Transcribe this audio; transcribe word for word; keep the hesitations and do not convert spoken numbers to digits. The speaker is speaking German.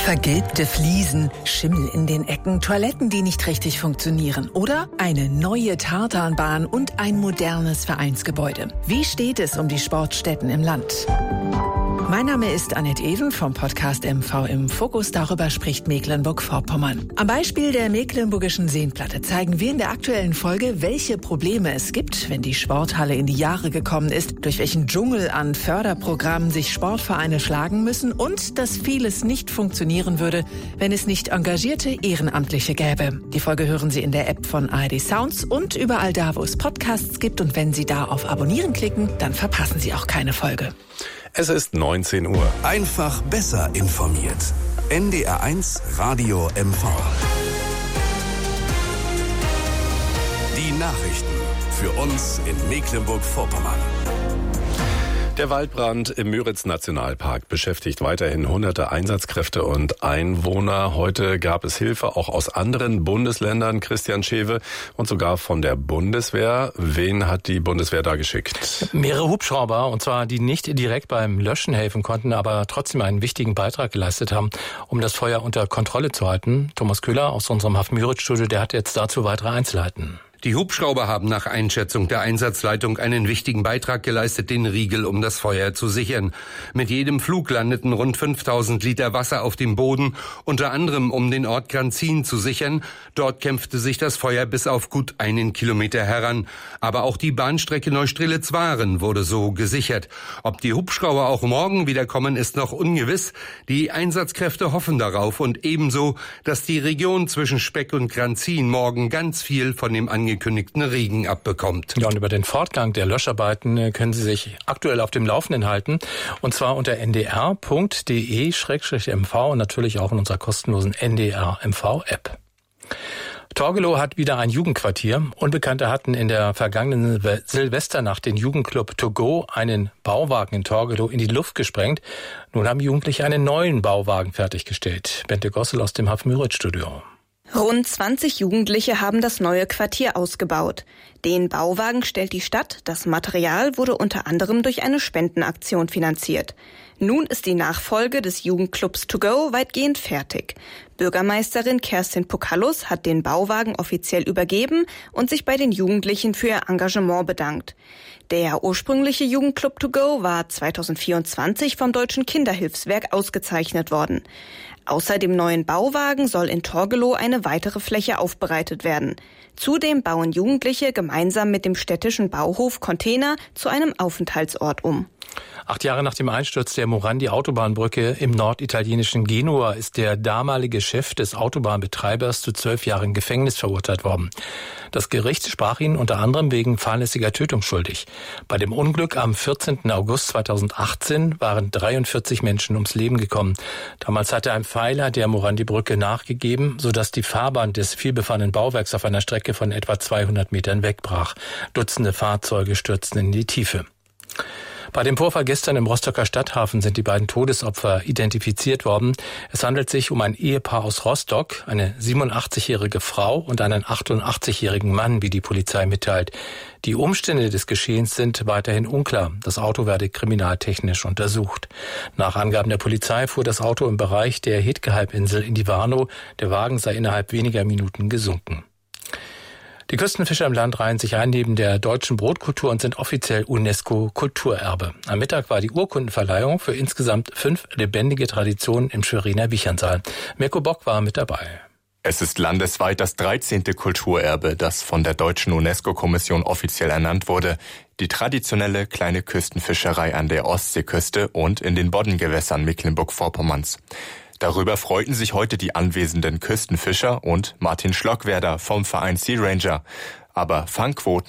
Vergilbte Fliesen, Schimmel in den Ecken, Toiletten, die nicht richtig funktionieren oder eine neue Tartanbahn und ein modernes Vereinsgebäude. Wie steht es um die Sportstätten im Land? Mein Name ist Annette Even vom Podcast M V im Fokus. Darüber spricht Mecklenburg-Vorpommern. Am Beispiel der Mecklenburgischen Seenplatte zeigen wir in der aktuellen Folge, welche Probleme es gibt, wenn die Sporthalle in die Jahre gekommen ist, durch welchen Dschungel an Förderprogrammen sich Sportvereine schlagen müssen und dass vieles nicht funktionieren würde, wenn es nicht engagierte Ehrenamtliche gäbe. Die Folge hören Sie in der App von A R D Sounds und überall da, wo es Podcasts gibt. Und wenn Sie da auf Abonnieren klicken, dann verpassen Sie auch keine Folge. Es ist neunzehn Uhr. Einfach besser informiert. N D R eins Radio M V. Die Nachrichten für uns in Mecklenburg-Vorpommern. Der Waldbrand im Müritz-Nationalpark beschäftigt weiterhin hunderte Einsatzkräfte und Einwohner. Heute gab es Hilfe auch aus anderen Bundesländern, Christian Schewe, und sogar von der Bundeswehr. Wen hat die Bundeswehr da geschickt? Mehrere Hubschrauber, und zwar die nicht direkt beim Löschen helfen konnten, aber trotzdem einen wichtigen Beitrag geleistet haben, um das Feuer unter Kontrolle zu halten. Thomas Köhler aus unserem Haff-Müritz-Studio, der hat jetzt dazu weitere Einzelheiten. Die Hubschrauber haben nach Einschätzung der Einsatzleitung einen wichtigen Beitrag geleistet, den Riegel um das Feuer zu sichern. Mit jedem Flug landeten rund fünftausend Liter Wasser auf dem Boden, unter anderem um den Ort Granzin zu sichern. Dort kämpfte sich das Feuer bis auf gut einen Kilometer heran. Aber auch die Bahnstrecke Neustrelitz-Waren wurde so gesichert. Ob die Hubschrauber auch morgen wieder kommen, ist noch ungewiss. Die Einsatzkräfte hoffen darauf und ebenso, dass die Region zwischen Speck und Granzin morgen ganz viel von dem angekündigten Regen abbekommt. Ja, und über den Fortgang der Löscharbeiten können Sie sich aktuell auf dem Laufenden halten. Und zwar unter n d r punkt d e slash m v und natürlich auch in unserer kostenlosen N D R M V-App. Torgelow hat wieder ein Jugendquartier. Unbekannte hatten in der vergangenen Silvesternacht den Jugendclub To Go, einen Bauwagen in Torgelow, in die Luft gesprengt. Nun haben Jugendliche einen neuen Bauwagen fertiggestellt. Bente Gossel aus dem Haff-Müritz-Studio. Rund zwanzig Jugendliche haben das neue Quartier ausgebaut. Den Bauwagen stellt die Stadt. Das Material wurde unter anderem durch eine Spendenaktion finanziert. Nun ist die Nachfolge des Jugendclubs To Go weitgehend fertig. Bürgermeisterin Kerstin Pukalus hat den Bauwagen offiziell übergeben und sich bei den Jugendlichen für ihr Engagement bedankt. Der ursprüngliche Jugendclub To Go war zweitausendvierundzwanzig vom Deutschen Kinderhilfswerk ausgezeichnet worden. Außer dem neuen Bauwagen soll in Torgelow eine weitere Fläche aufbereitet werden. Zudem bauen Jugendliche gemeinsam mit dem städtischen Bauhof Container zu einem Aufenthaltsort um. Acht Jahre nach dem Einsturz der Morandi-Autobahnbrücke im norditalienischen Genua ist der damalige Chef des Autobahnbetreibers zu zwölf Jahren Gefängnis verurteilt worden. Das Gericht sprach ihn unter anderem wegen fahrlässiger Tötung schuldig. Bei dem Unglück am vierzehnten August zweitausendachtzehn waren dreiundvierzig Menschen ums Leben gekommen. Damals hatte ein Pfeiler der Morandi-Brücke nachgegeben, sodass die Fahrbahn des vielbefahrenen Bauwerks auf einer Strecke von etwa zweihundert Metern wegbrach. Dutzende Fahrzeuge stürzten in die Tiefe. Bei dem Vorfall gestern im Rostocker Stadthafen sind die beiden Todesopfer identifiziert worden. Es handelt sich um ein Ehepaar aus Rostock, eine siebenundachtzigjährige Frau und einen achtundachtzigjährigen Mann, wie die Polizei mitteilt. Die Umstände des Geschehens sind weiterhin unklar. Das Auto werde kriminaltechnisch untersucht. Nach Angaben der Polizei fuhr das Auto im Bereich der Hetke-Halbinsel in die Warnow. Der Wagen sei innerhalb weniger Minuten gesunken. Die Küstenfischer im Land reihen sich ein neben der deutschen Brotkultur und sind offiziell UNESCO-Kulturerbe. Am Mittag war die Urkundenverleihung für insgesamt fünf lebendige Traditionen im Schweriner Wichernsaal. Mirko Bock war mit dabei. Es ist landesweit das dreizehnte Kulturerbe, das von der deutschen UNESCO-Kommission offiziell ernannt wurde. Die traditionelle kleine Küstenfischerei an der Ostseeküste und in den Boddengewässern Mecklenburg-Vorpommerns. Darüber freuten sich heute die anwesenden Küstenfischer und Martin Schlockwerder vom Verein Sea Ranger. Aber Fangquoten